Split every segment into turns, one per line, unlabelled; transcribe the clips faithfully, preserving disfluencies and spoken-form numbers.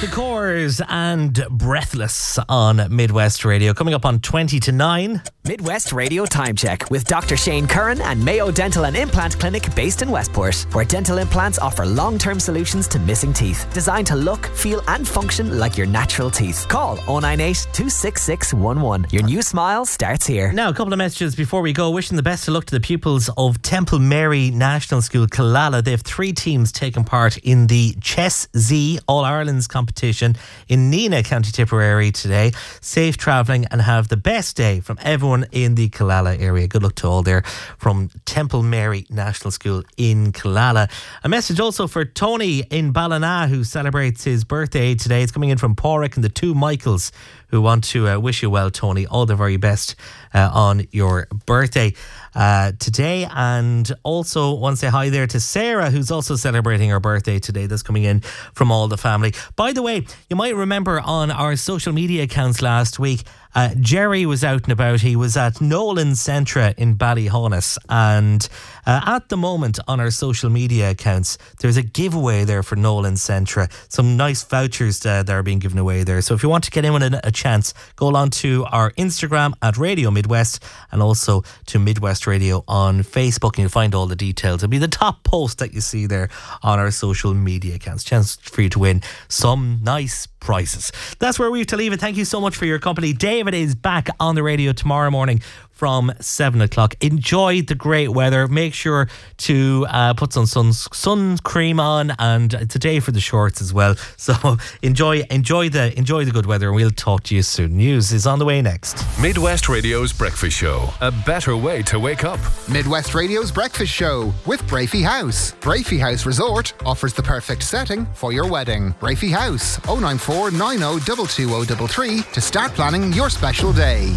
The Corrs and Breathless on Midwest Radio. Coming up on twenty to nine.
Midwest Radio Time Check with Doctor Shane Curran and Mayo Dental and Implant Clinic based in Westport, where dental implants offer long-term solutions to missing teeth, designed to look, feel and function like your natural teeth. Call oh nine eight, two six six one one. Your new smile starts here.
Now, a couple of messages before we go. Wishing the best of luck to the pupils of Temple Mary National School, Killala. They have three teams taking part in the Chess Z All-Ireland's competition in Neenah, County Tipperary today. Safe travelling and have the best day from everyone in the Killala area. Good luck to all there from Temple Mary National School in Killala. A message also for Tony in Ballina, who celebrates his birthday today. It's coming in from Porrick and the two Michaels, who want to uh, wish you well, Tony. All the very best uh, on your birthday uh, today. And also want to say hi there to Sarah, who's also celebrating her birthday today. That's coming in from all the family. By the way, you might remember on our social media accounts last week, Uh, Jerry was out and about. He was at Nolan Centra in Ballyhonus, and uh, at the moment on our social media accounts there's a giveaway there for Nolan Centra. Some nice vouchers uh, that are being given away there. So if you want to get in with a, a chance, go along to our Instagram at Radio Midwest and also to Midwest Radio on Facebook, and you'll find all the details. It'll be the top post that you see there on our social media accounts. Chance for you to win some nice prizes. That's where we have to leave it. Thank you so much for your company. David is back on the radio tomorrow morning from seven o'clock. Enjoy the great weather. Make sure to uh, put some sun, sun cream on, and it's a day for the shorts as well. So enjoy enjoy the enjoy the good weather, and we'll talk to you soon. News is on the way next.
Midwest Radio's Breakfast Show. A better way to wake up.
Midwest Radio's Breakfast Show with Brafey House. Brafey House Resort offers the perfect setting for your wedding. Brafey House, oh nine four nine oh two two oh three three to start planning your special day.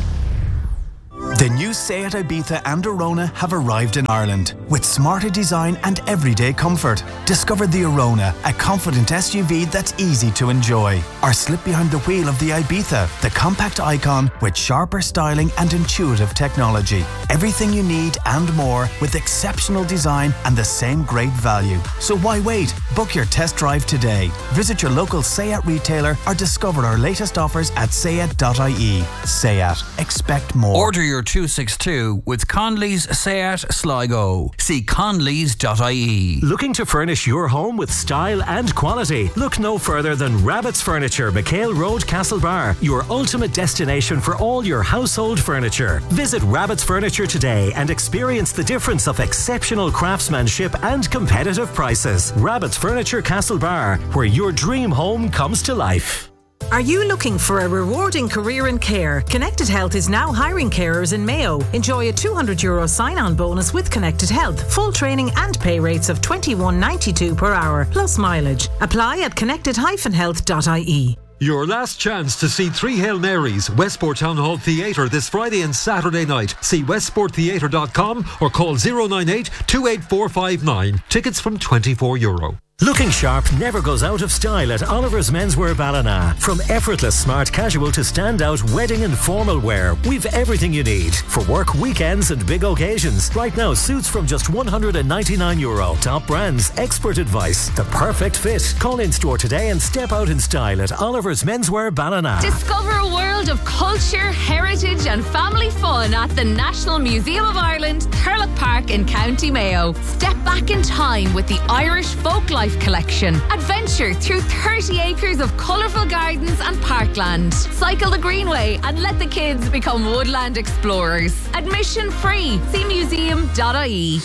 The new Seat Ibiza and Arona have arrived in Ireland with smarter design and everyday comfort. Discover the Arona, a confident S U V that's easy to enjoy. Or slip behind the wheel of the Ibiza, the compact icon with sharper styling and intuitive technology. Everything you need and more with exceptional design and the same great value. So why wait? Book your test drive today. Visit your local Seat retailer or discover our latest offers at seat dot I E. Seat. Expect more.
Order your two sixty-two with Conley's Seat Sligo. See conleys dot I E.
Looking to furnish your home with style and quality? Look no further than Rabbit's Furniture, McHale Road, Castlebar, your ultimate destination for all your household furniture. Visit Rabbit's Furniture today and experience the difference of exceptional craftsmanship and competitive prices. Rabbit's Furniture, Castlebar, where your dream home comes to life.
Are you looking for a rewarding career in care? Connected Health is now hiring carers in Mayo. Enjoy a two hundred euro sign-on bonus with Connected Health. Full training and pay rates of twenty-one ninety-two per hour, plus mileage. Apply at connected dash health dot I E.
Your last chance to see Three Hail Marys, Westport Town Hall Theatre this Friday and Saturday night. See westport theatre dot com or call oh nine eight, two eight four five nine. Tickets from twenty-four euro.
Looking sharp never goes out of style at Oliver's Menswear Ballina. From effortless smart casual to standout wedding and formal wear, we've everything you need for work, weekends and big occasions. Right now, suits from just one hundred ninety-nine euro. Top brands, expert advice, the perfect fit. Call in store today and step out in style at Oliver's Menswear Ballina.
Discover a world of culture, heritage and family fun at the National Museum of Ireland, Thurlock Park in County Mayo. Step back in time with the Irish Folklife Collection. Adventure through thirty acres of colourful gardens and parkland. Cycle the Greenway and let the kids become woodland explorers. Admission free. See museum dot I E.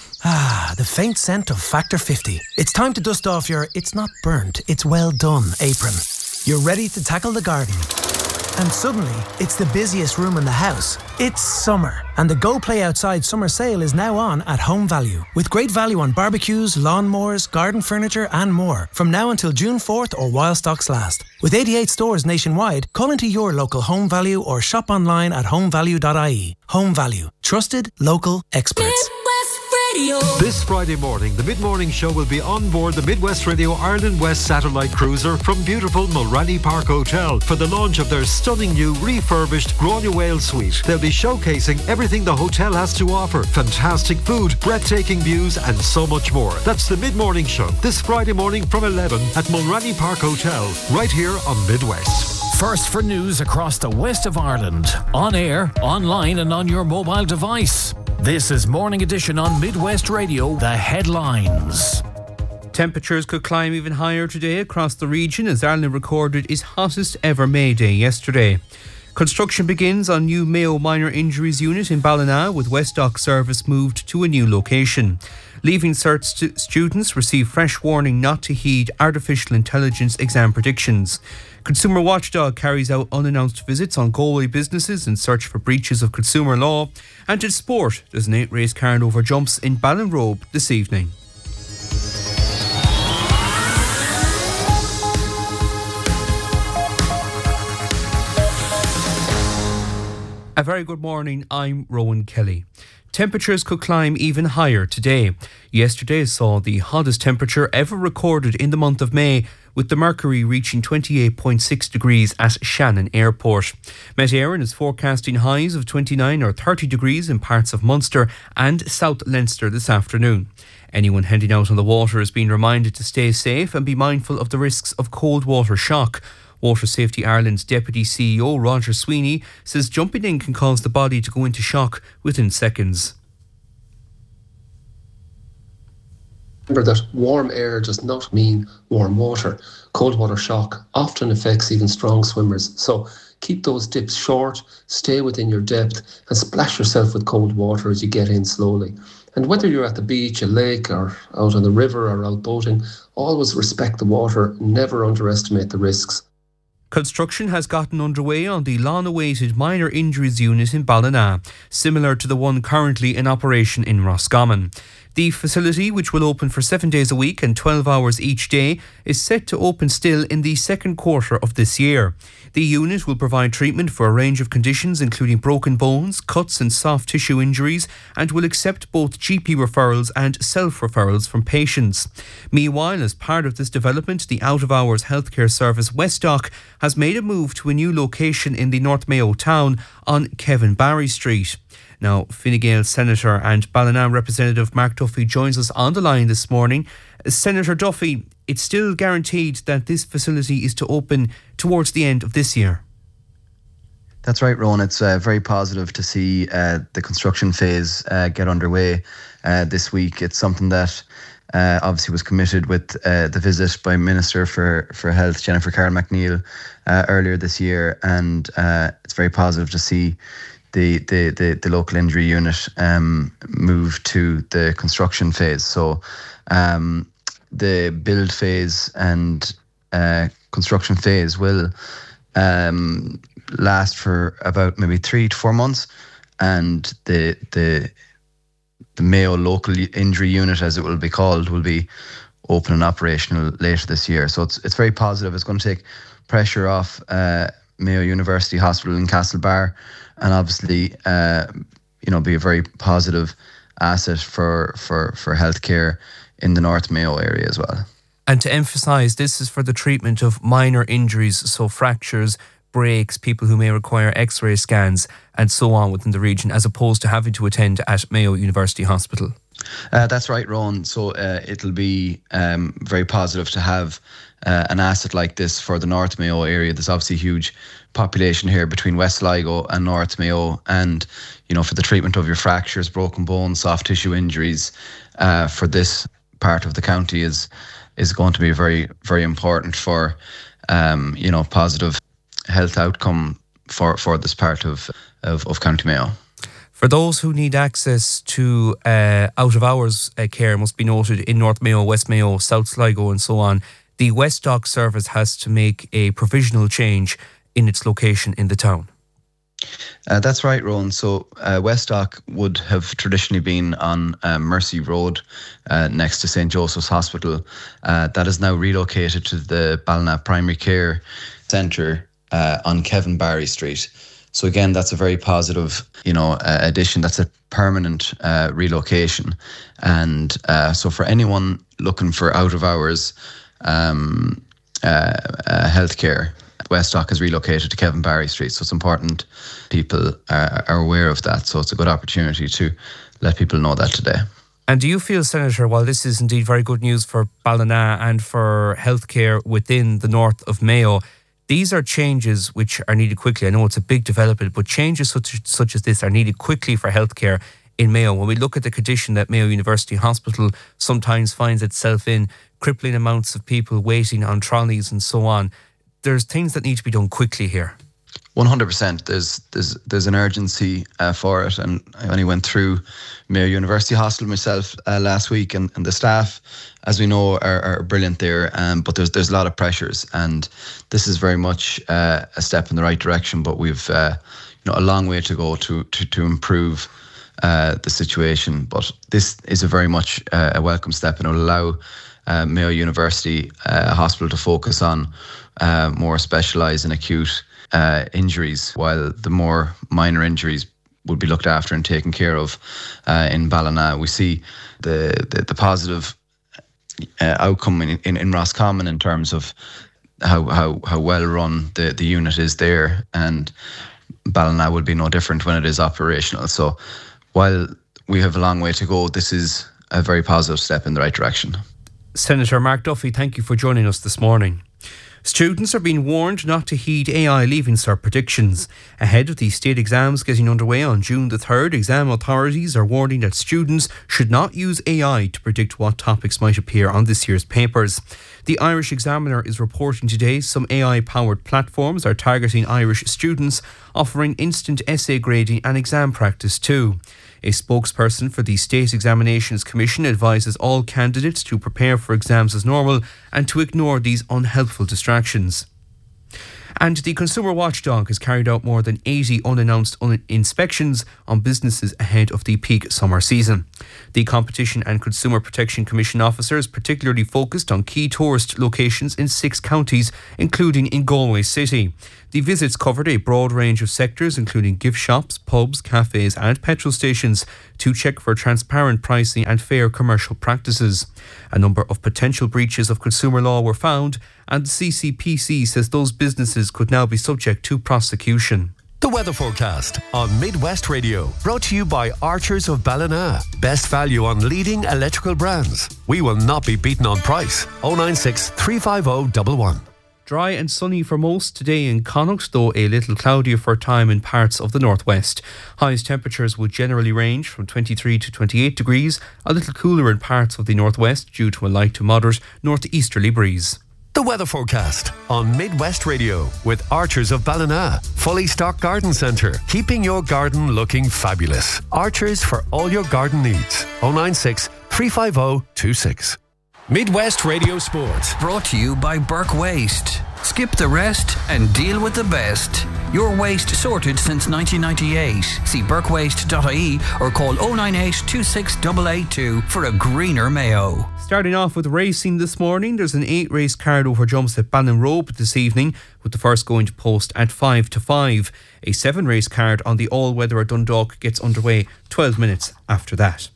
Ah, the faint scent of Factor fifty. It's time to dust off your it's not burnt, it's well done apron. You're ready to tackle the garden. And suddenly, it's the busiest room in the house. It's summer, and the Go Play Outside summer sale is now on at Home Value. With great value on barbecues, lawnmowers, garden furniture and more. From now until June fourth or while stocks last. With eighty-eight stores nationwide, call into your local Home Value or shop online at home value dot I E. Home Value. Trusted, local experts.
Midwest Radio. Radio.
This Friday morning, the mid-morning show will be on board the Midwest Radio Ireland West Satellite Cruiser from beautiful Mulranny Park Hotel for the launch of their stunning new refurbished Grania Whale suite. They'll be showcasing everything the hotel has to offer: fantastic food, breathtaking views, and so much more. That's the mid-morning show this Friday morning from eleven at Mulranny Park Hotel, right here on Midwest.
First for news across the west of Ireland, on air, online and on your mobile device. This is Morning Edition on Midwest Radio, the headlines.
Temperatures could climb even higher today across the region as Ireland recorded its hottest ever May Day yesterday. Construction begins on new Mayo Minor Injuries Unit in Ballina, with West Dock service moved to a new location. Leaving Cert st- students receive fresh warning not to heed artificial intelligence exam predictions. Consumer Watchdog carries out unannounced visits on Galway businesses in search for breaches of consumer law. And in sport, there's an eight-race carryover jumps in Ballinrobe this evening. A very good morning, I'm Rowan Kelly. Temperatures could climb even higher today. Yesterday saw the hottest temperature ever recorded in the month of May, with the mercury reaching twenty-eight point six degrees at Shannon Airport. Met Éireann is forecasting highs of twenty-nine or thirty degrees in parts of Munster and South Leinster this afternoon. Anyone heading out on the water is being reminded to stay safe and be mindful of the risks of cold water shock. Water Safety Ireland's Deputy C E O Roger Sweeney says jumping in can cause the body to go into shock within seconds.
Remember that warm air does not mean warm water. Cold water shock often affects even strong swimmers. So keep those dips short, stay within your depth and splash yourself with cold water as you get in slowly. And whether you're at the beach, a lake or out on the river or out boating, always respect the water, never underestimate the risks.
Construction has gotten underway on the long-awaited minor injuries unit in Ballina, similar to the one currently in operation in Roscommon. The facility, which will open for seven days a week and twelve hours each day, is set to open still in the second quarter of this year. The unit will provide treatment for a range of conditions including broken bones, cuts and soft tissue injuries, and will accept both G P referrals and self-referrals from patients. Meanwhile, as part of this development, the out-of-hours healthcare service West Dock has made a move to a new location in the North Mayo town on Kevin Barry Street. Now, Fine Gael Senator and Ballina representative Mark Duffy joins us on the line this morning. Senator Duffy, it's still guaranteed that this facility is to open towards the end of this year.
That's right, Rowan. It's uh, very positive to see uh, the construction phase uh, get underway uh, this week. It's something that uh, obviously was committed with uh, the visit by Minister for, for Health, Jennifer Carroll MacNeill, uh, earlier this year. And uh, it's very positive to see The, the, the, the local injury unit um, move to the construction phase. So um, the build phase and uh, construction phase will um, last for about maybe three to four months, and the the the Mayo local injury unit, as it will be called, will be open and operational later this year. So it's it's very positive. It's going to take pressure off uh, Mayo University Hospital in Castlebar, and obviously, uh, you know, be a very positive asset for, for, for healthcare in the North Mayo area as well.
And to emphasise, this is for the treatment of minor injuries, so fractures, breaks, people who may require x-ray scans and so on within the region, as opposed to having to attend at Mayo University Hospital.
Uh, that's right, Ron. So uh, it'll be um, very positive to have uh, an asset like this for the North Mayo area. There's obviously a huge population here between West Sligo and North Mayo, and you know, for the treatment of your fractures, broken bones, soft tissue injuries, uh, for this part of the county is is going to be very, very important for um, you know, positive health outcome for, for this part of, of, of County Mayo.
For those who need access to uh, out-of-hours uh, care, must be noted, in North Mayo, West Mayo, South Sligo and so on, the West Dock service has to make a provisional change in its location in the town.
Uh, that's right, Rowan. So uh, West Dock would have traditionally been on uh, Mercy Road uh, next to Saint Joseph's Hospital. Uh, that is now relocated to the Ballina Primary Care Centre uh, on Kevin Barry Street. So again, that's a very positive, you know, uh, addition. That's a permanent uh, relocation. And uh, so for anyone looking for out of hours um, uh, uh, healthcare, Westdock has relocated to Kevin Barry Street. So it's important people are, are aware of that. So it's a good opportunity to let people know that today.
And do you feel, Senator, while this is indeed very good news for Ballina and for healthcare within the north of Mayo, these are changes which are needed quickly? I know it's a big development, but changes such, such as this are needed quickly for healthcare in Mayo. When we look at the condition that Mayo University Hospital sometimes finds itself in, crippling amounts of people waiting on trolleys and so on, there's things that need to be done quickly here.
one hundred percent. There's there's there's an urgency uh, for it, and I only went through Mayo University Hospital myself uh, last week, and, and the staff, as we know, are, are brilliant there. Um, but there's there's a lot of pressures, and this is very much uh, a step in the right direction. But we've uh, you know a long way to go to to to improve uh, the situation. But this is a very much uh, a welcome step, and it will allow uh, Mayo University uh, Hospital to focus on uh, more specialised and acute Uh, injuries, while the more minor injuries would be looked after and taken care of uh, in Ballina. We see the the, the positive uh, outcome in, in, in Roscommon in terms of how how, how well run the, the unit is there, and Ballina will be no different when it is operational. So while we have a long way to go, this is a very positive step in the right direction.
Senator Mark Duffy, thank you for joining us this morning. Students are being warned not to heed A I Leaving Cert predictions. Ahead of the state exams getting underway on June the third, exam authorities are warning that students should not use A I to predict what topics might appear on this year's papers. The Irish Examiner is reporting today some A I-powered platforms are targeting Irish students, offering instant essay grading and exam practice too. A spokesperson for the State Examinations Commission advises all candidates to prepare for exams as normal and to ignore these unhelpful distractions. And the Consumer Watchdog has carried out more than eighty unannounced un- inspections on businesses ahead of the peak summer season. The Competition and Consumer Protection Commission officers particularly focused on key tourist locations in six counties, including in Galway City. The visits covered a broad range of sectors, including gift shops, pubs, cafes and petrol stations, to check for transparent pricing and fair commercial practices. A number of potential breaches of consumer law were found, and the C C P C says those businesses could now be subject to prosecution.
The weather forecast on Midwest Radio, brought to you by Archers of Ballina. Best value on leading electrical brands. We will not be beaten on price. oh nine six, three five oh, one one.
Dry and sunny for most today in Connacht, though a little cloudier for a time in parts of the northwest. Highest temperatures would generally range from twenty-three to twenty-eight degrees, a little cooler in parts of the northwest due to a light to moderate northeasterly breeze.
The weather forecast on Midwest Radio with Archers of Ballina. Fully stocked garden centre, keeping your garden looking fabulous. Archers for all your garden needs. oh nine six, three five oh, two six.
Midwest Radio Sport. Brought to you by Burke Waste. Skip the rest and deal with the best. Your waste sorted since nineteen ninety-eight. See burke waste dot I E or call oh nine eight, two six eight eight two for a greener Mayo.
Starting off with racing this morning, there's an eight race card over jumps at Bannon Road this evening, with the first going to post at five to five. A seven race card on the all-weather at Dundalk gets underway twelve minutes after that.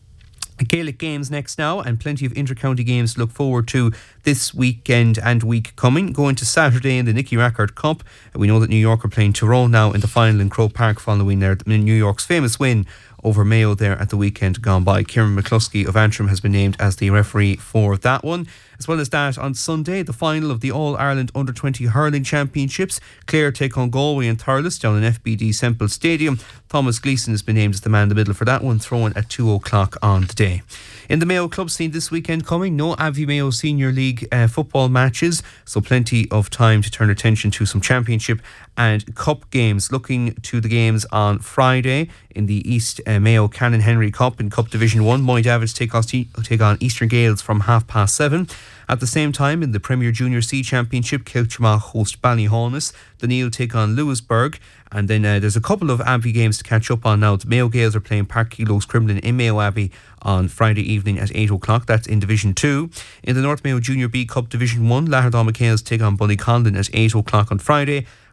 Gaelic games next now, and plenty of inter-county games to look forward to this weekend and week coming. Going to Saturday in the Nicky Rackard Cup. We know that New York are playing Tyrone now in the final in Croke Park following their New York's famous win over Mayo there at the weekend gone by. Kieran McCluskey of Antrim has been named as the referee for that one. As well as that, on Sunday, the final of the All-Ireland under twenty Hurling Championships. Clare take on Galway and Thurles down in F B D Semple Stadium. Thomas Gleeson has been named as the man in the middle for that one, thrown at two o'clock on the day. In the Mayo club scene this weekend coming, no Abbey Mayo Senior League uh, football matches, so plenty of time to turn attention to some championship and cup games. Looking to the games on Friday in the East uh, Mayo Canon Henry Cup in Cup Division one, Moy Davids take on, take on Eastern Gales from half past seven. At the same time, in the Premier Junior C Championship, Kilchmagh host Ballyhaunis. The Neil take on Lewisburg. And then uh, there's a couple of Abbey games to catch up on now. The Mayo Gales are playing Park Kilos Crimlin in Mayo Abbey on Friday evening at eight o'clock. That's in Division two. In the North Mayo Junior B Cup Division one, Lahardal McHale's take on Ballyconlin at eight o'clock on Friday.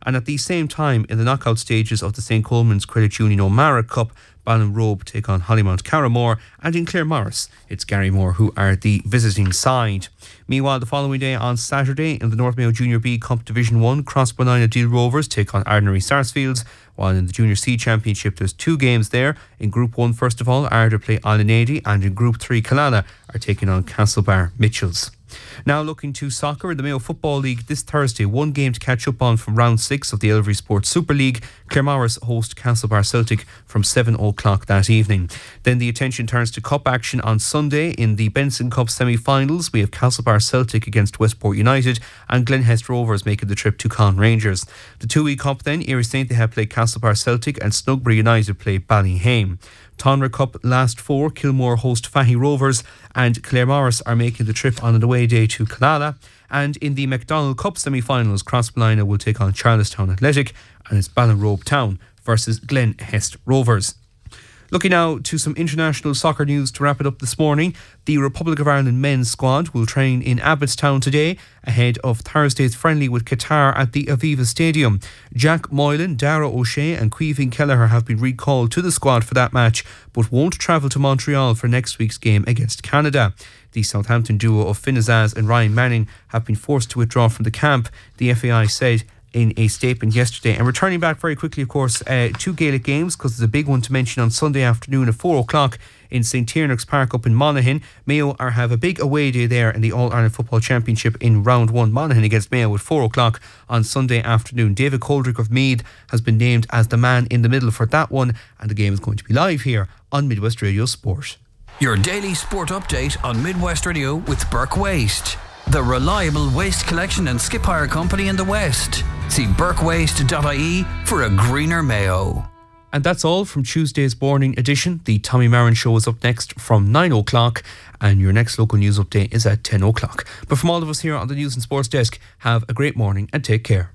And at the same time, in the knockout stages of the Saint Coleman's Credit Union O'Mara Cup, Ballinrobe take on Hollymount Carramore, and in Claremorris, it's Garrymore who are the visiting side. Meanwhile, the following day on Saturday, in the North Mayo Junior B Cup Division one, Crossburnina Deal Rovers take on Ardnary Sarsfields, while in the Junior C Championship there's two games there. In Group one, first of all, Ardor play Islandady, and in Group three, Killala are taking on Castlebar Mitchells. Now looking to soccer in the Mayo Football League this Thursday, one game to catch up on from round six of the Elvery Sports Super League. Claremorris host Castlebar Celtic from seven o'clock that evening. Then the attention turns to cup action on Sunday. In the Benson Cup semi-finals, we have Castlebar Celtic against Westport United and Glenhest Rovers making the trip to Con Rangers. The two-week cup then, Erie Saint they have played Castlebar Celtic and Snugbury United play Ballyhame. Tonra Cup last four, Kilmore host Fahy Rovers and Claremorris are making the trip on an away day to Killala. And in the McDonald Cup semi-finals, Crossburnina will take on Charlestown Athletic, and it's Ballinrobe Town versus Glenhest Rovers. Looking now to some international soccer news to wrap it up this morning. The Republic of Ireland men's squad will train in Abbottstown today ahead of Thursday's friendly with Qatar at the Aviva Stadium. Jack Moylan, Dara O'Shea and Caoimhín Kelleher have been recalled to the squad for that match, but won't travel to Montreal for next week's game against Canada. The Southampton duo of Finn Azaz and Ryan Manning have been forced to withdraw from the camp, the F A I said in a statement yesterday. And returning back very quickly, of course, uh, two Gaelic games, because there's a big one to mention on Sunday afternoon at four o'clock in St Tiernach's Park up in Monaghan. Mayo are have a big away day there in the All-Ireland Football Championship in round one. Monaghan against Mayo at four o'clock on Sunday afternoon. David Coldrick of Meath has been named as the man in the middle for that one, and the game is going to be live here on Midwest Radio Sport.
Your daily sport update on Midwest Radio with Burke Waste, the reliable waste collection and skip hire company in the West. See burke waste dot I E for a greener Mayo.
And that's all from Tuesday's morning edition. The Tommy Marin Show is up next from nine o'clock, and your next local news update is at ten o'clock. But from all of us here on the News and Sports Desk, have a great morning and take care.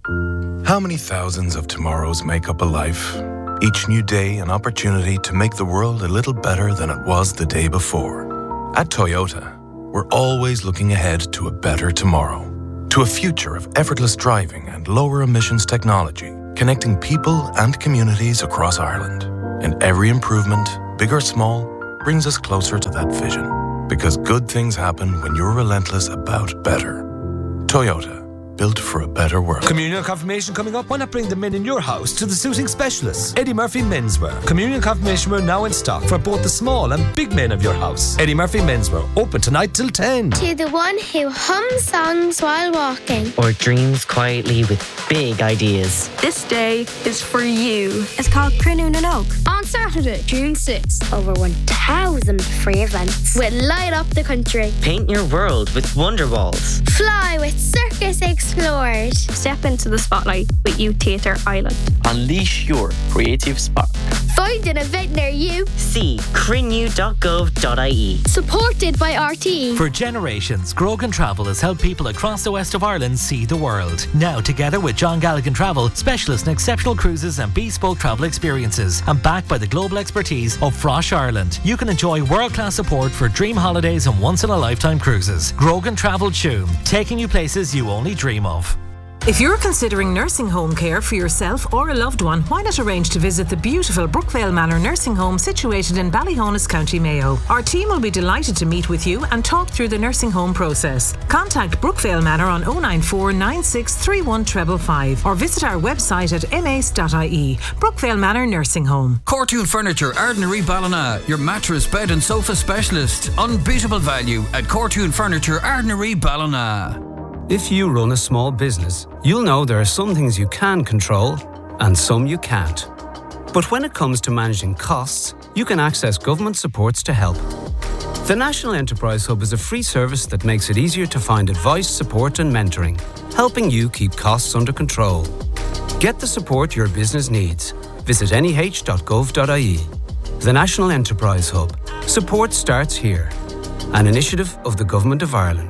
How many thousands of tomorrows make up a life? Each new day an opportunity to make the world a little better than it was the day before. At Toyota, we're always looking ahead to a better tomorrow. To a future of effortless driving and lower emissions technology, connecting people and communities across Ireland. And every improvement, big or small, brings us closer to that vision. Because good things happen when you're relentless about better. Toyota, built for a better world.
Communion confirmation coming up. Why not bring the men in your house to the suiting specialists? Eddie Murphy Menswear. Communion confirmation wear now in stock for both the small and big men of your house. Eddie Murphy Menswear, open tonight till ten.
To the one who hums songs while walking.
Or dreams quietly with big ideas.
This day is for you.
It's called Crunoon and Oak.
On Saturday, June sixth.
Over one thousand free events. With Light Up the Country.
Paint your world with Wonder Walls.
Fly with Circus Explorers.
Step into the spotlight with Youth Theatre Island.
Unleash your creative spark.
Find an event near you.
See crinew dot gov dot I E.
Supported by R T E.
For generations, Grogan Travel has helped people across the west of Ireland see the world. Now, together with John Galligan Travel, specialists in exceptional cruises and bespoke travel experiences, and backed by the global expertise of Frosh Ireland, you can enjoy world-class support for dream holidays and once-in-a-lifetime cruises. Grogan Travel Tuam, taking you places you only dream of.
If you're considering nursing home care for yourself or a loved one, why not arrange to visit the beautiful Brookvale Manor Nursing Home situated in Ballyhonus, County Mayo. Our team will be delighted to meet with you and talk through the nursing home process. Contact Brookvale Manor on oh nine four nine six three one five five five or visit our website at m a c e dot I E. Brookvale Manor Nursing Home.
Cortoon Furniture, Ardnary Ballina, your mattress, bed and sofa specialist. Unbeatable value at Cortoon Furniture, Ardnary Ballina.
If you run a small business, you'll know there are some things you can control and some you can't. But when it comes to managing costs, you can access government supports to help. The National Enterprise Hub is a free service that makes it easier to find advice, support and mentoring, helping you keep costs under control. Get the support your business needs. Visit n e h dot gov dot I E. The National Enterprise Hub. Support starts here. An initiative of the Government of Ireland.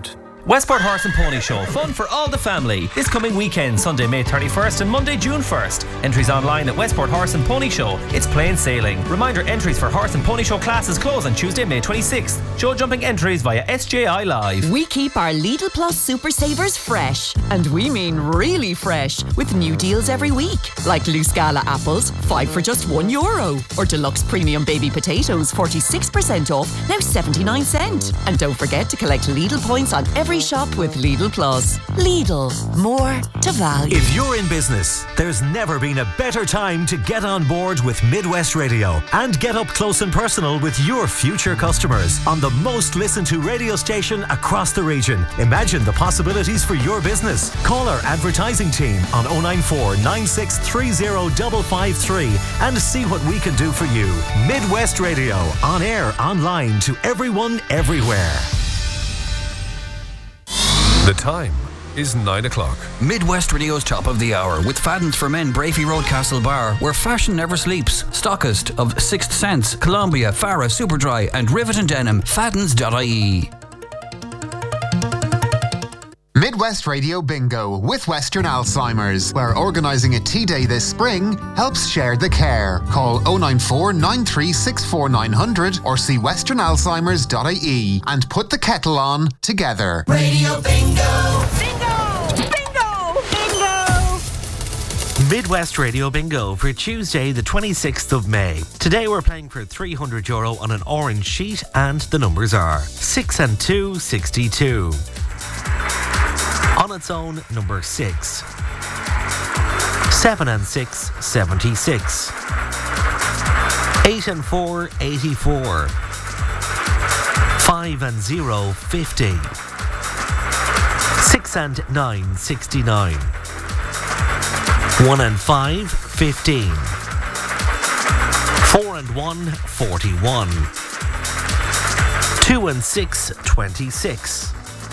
Westport Horse and Pony Show, fun for all the family. This coming weekend, Sunday, May thirty-first and Monday, June first. Entries online at Westport Horse and Pony Show. It's plain sailing. Reminder, entries for Horse and Pony Show classes close on Tuesday, May twenty-sixth. Show jumping entries via S J I Live.
We keep our Lidl Plus Super Savers fresh. And we mean really fresh. With new deals every week. Like loose Gala apples, five for just one euro. Or deluxe premium baby potatoes, forty-six percent off, now seventy-nine cent. And don't forget to collect Lidl points on every shop with Lidl Plus. Lidl, more to value.
If you're in business, there's never been a better time to get on board with Midwest Radio and get up close and personal with your future customers on the most listened to radio station across the region. Imagine the possibilities for your business. Call our advertising team on oh nine four, nine six three oh, five five three and see what we can do for you. Midwest Radio, on air, online, to everyone, everywhere.
The time is nine o'clock.
Midwest Radio's top of the hour with Fadden's for Men, Brafey Road, Castlebar, where fashion never sleeps. Stockist of Sixth Sense, Columbia, Farah, Superdry, and Rivet and Denim. Faddens dot I E.
Midwest Radio Bingo with Western Alzheimer's, where organising a tea day this spring helps share the care. Call oh nine four, nine three six four, nine hundred or see western alzheimers dot I E and put the kettle on together.
Radio Bingo! Bingo! Bingo! Bingo!
Midwest Radio Bingo for Tuesday the twenty-sixth of May. Today we're playing for three hundred euro on an orange sheet and the numbers are six and two, sixty-two. On its own, number six. Seven and six, seventy-six. Eight and four, eighty-four. Five and zero, fifty. Six and nine, sixty-nine. One and five, fifteen. Four and one, forty-one. Two and six, twenty-six.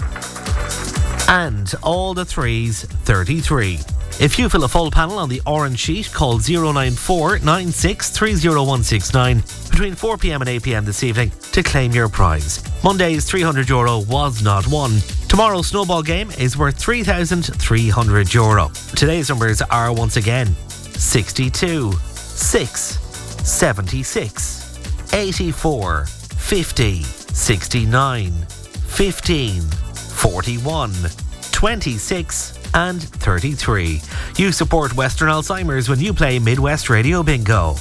And all the threes, thirty-three. If you fill a full panel on the orange sheet, call oh nine four, nine six three oh one six nine between four p.m. and eight p.m. this evening to claim your prize. Monday's three hundred euro was not won. Tomorrow's snowball game is worth three thousand three hundred euro. Today's numbers are once again sixty-two, six, seventy-six, eighty-four, fifty, sixty-nine, fifteen, forty-one, twenty-six and thirty-three. You support Western Alzheimer's when you play Midwest Radio Bingo.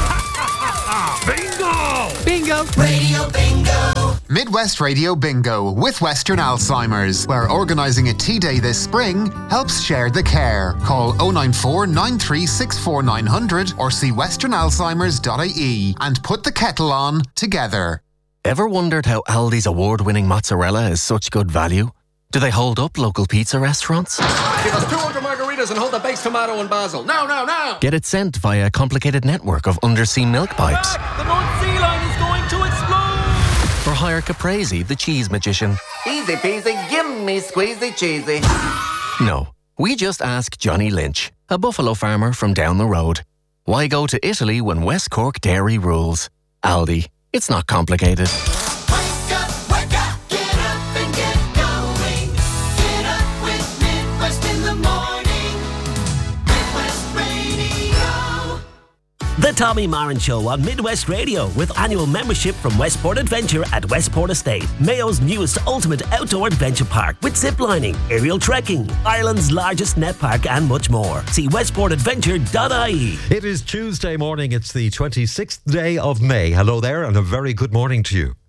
Bingo!
Bingo!
Radio Bingo!
Midwest Radio Bingo with Western Alzheimer's, where organising a tea day this spring helps share the care. Call oh nine four, nine three six four, nine hundred or see western alzheimers dot I E and put the kettle on together.
Ever wondered how Aldi's award-winning mozzarella is such good value? Do they hold up local pizza restaurants?
Give us two hundred margaritas and hold the baked tomato and basil. Now, now, now!
Get it sent via a complicated network of undersea milk pipes?
The North Sea Line is going to explode!
Or hire Caprese, the cheese magician?
Easy peasy, give me squeezy cheesy.
No, we just ask Johnny Lynch, a buffalo farmer from down the road. Why go to Italy when West Cork dairy rules? Aldi. It's not complicated.
Wake up, wake up, get up and get going. Get up with Midwest in the morning. Midwest Radio.
The Tommy Marin Show on Midwest Radio with annual membership from Westport Adventure at Westport Estate, Mayo's newest ultimate outdoor adventure park with ziplining, aerial trekking, Ireland's largest net park and much more. See westport adventure dot I E.
It is Tuesday morning. It's the twenty-sixth day of May. Hello there and a very good morning to you.